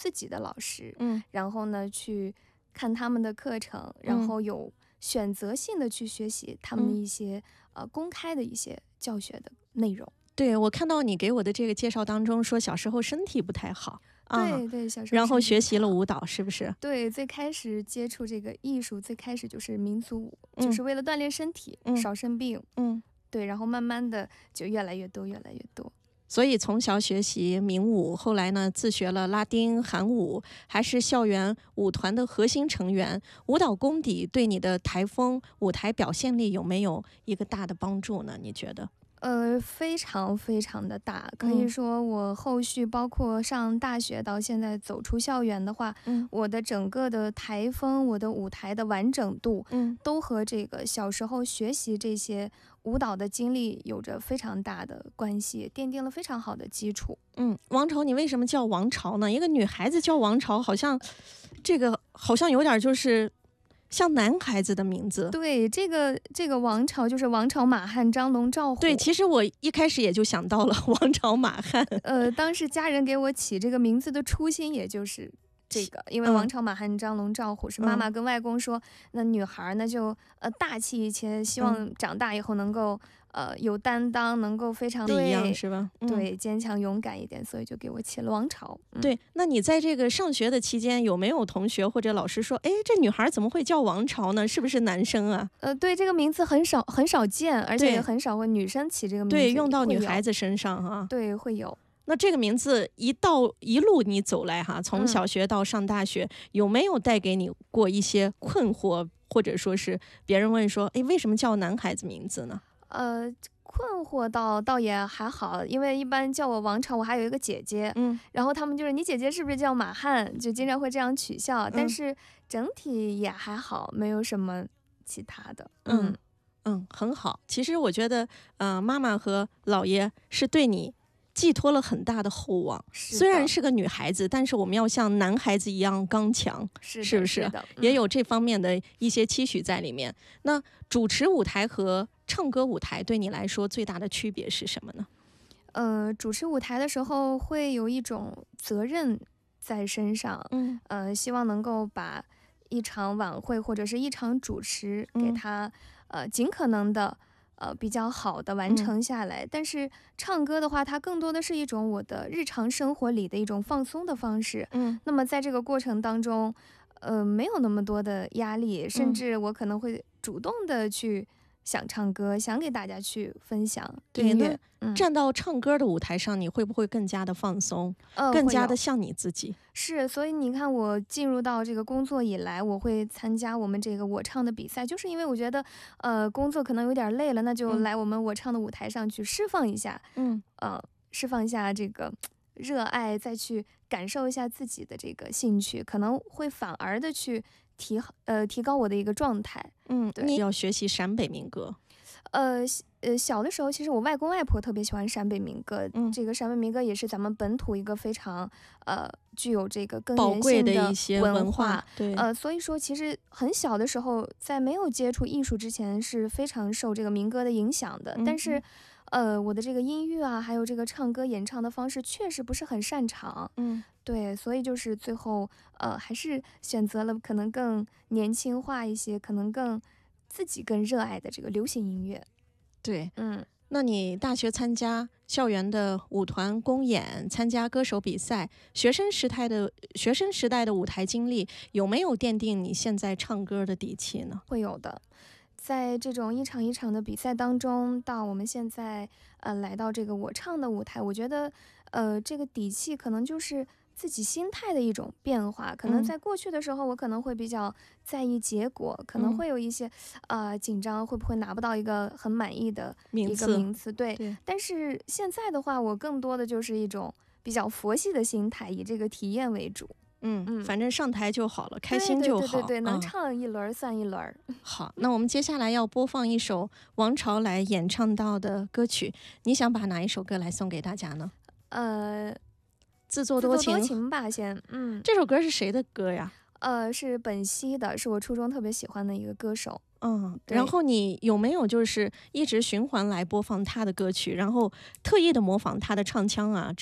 自己的老师， 嗯然后呢去看他们的课程，然后有选择性的去学习他们的一些、公开的一些教学的内容。 对，我看到你给我的这个介绍当中说小时候身体不太好对对，小时候然后身体不太好学习了舞蹈是不是？ 对，最开始接触这个艺术，最开始就是民族舞， 嗯就是为了锻炼身体，少生病。对，然后慢慢的就越来越多，越来越多。 所以从小学习民舞，后来呢自学了拉丁、韩舞，还是校园舞团的核心成员。舞蹈功底对你的台风、舞台表现力有没有一个大的帮助呢？你觉得？ 非常非常的大，可以说我后续包括上大学到现在走出校园的话，我的整个的台风，我的舞台的完整度，都和这个小时候学习这些舞蹈的经历有着非常大的关系，奠定了非常好的基础。 王朝，你为什么叫王朝呢？一个女孩子叫王朝，好像有点就是像男孩子的名字。 对，这个王朝就是王朝、马汉、张龙、赵虎。 对，其实我一开始也就想到了王朝、马汉。 当时家人给我起这个名字的初心也就是这个，因为王朝、马汉、张龙、赵虎是妈妈跟外公说，那女孩呢就大气一些，希望长大以后能够有担当，能够非常一样是吧？ 对，坚强勇敢一点，所以就给我起了王朝。 对，那你在这个上学的期间，有没有同学或者老师说，哎，这女孩怎么会叫王朝呢？是不是男生啊？ 对，这个名字很少见，而且也很少会女生起这个名字， 对，用到女孩子身上哈。 对，会有。 那这个名字一路你走来哈，从小学到上大学，有没有带给你过一些困惑，或者说是别人问说，哎，为什么叫男孩子名字呢？ 困惑倒也还好，因为一般叫我王朝，我还有一个姐姐，然后他们就是你姐姐是不是叫马汉，就经常会这样取笑，但是整体也还好，没有什么其他的。 很好。其实我觉得，妈妈和姥爷是对你寄托了很大的厚望。虽然是个女孩子，但是我们要像男孩子一样刚强，是不是？也有这方面的一些期许在里面。那主持舞台和唱歌舞台对你来说最大的区别是什么呢？ 主持舞台的时候会有一种责任在身上，希望能够把一场晚会或者是一场主持给它尽可能的比较好的完成下来。但是唱歌的话，它更多的是一种我的日常生活里的一种放松的方式。那么在这个过程当中，没有那么多的压力，甚至我可能会主动的去想唱歌，想给大家去分享音乐。 站到唱歌的舞台上，你会不会更加的放松，更加的像你自己？ 是，所以你看我进入到这个工作以来，我会参加我们这个我唱的比赛，就是因为我觉得工作可能有点累了，那就来我们我唱的舞台上去释放一下，释放一下这个热爱，再去感受一下自己的这个兴趣，可能会反而的去提高我的一个状态。 你要学习陕北民歌。 小的时候，其实我外公外婆特别喜欢陕北民歌，这个陕北民歌也是咱们本土一个非常具有这个根源性的一些文化。对， 所以说其实很小的时候，在没有接触艺术之前，是非常受这个民歌的影响的。但是，我的这个音域啊，还有这个唱歌演唱的方式，确实不是很擅长。对，所以就是最后还是选择了可能更年轻化一些，可能自己更热爱的这个流行音乐。 对，那你大学参加校园的舞团公演，参加歌手比赛，学生时代的舞台经历，有没有奠定你现在唱歌的底气呢？ 会有的，在这种一场一场的比赛当中，到我们现在来到这个我唱的舞台，我觉得这个底气可能就是自己心态的一种变化。可能在过去的时候，我可能会比较在意结果，可能会有一些紧张，会不会拿不到一个很满意的一个名次。对，但是现在的话，我更多的就是一种比较佛系的心态，以这个体验为主。 反正上台就好了，开心就好。 对，能唱一轮算一轮。 好，那我们接下来要播放一首王朝来演唱到的歌曲，你想把哪一首歌来送给大家呢？自作多情吧，先。 这首歌是谁的歌呀？ 是本溪的，是我初中特别喜欢的一个歌手。 然后你有没有就是一直循环来播放他的歌曲，然后特意的模仿他的唱腔啊？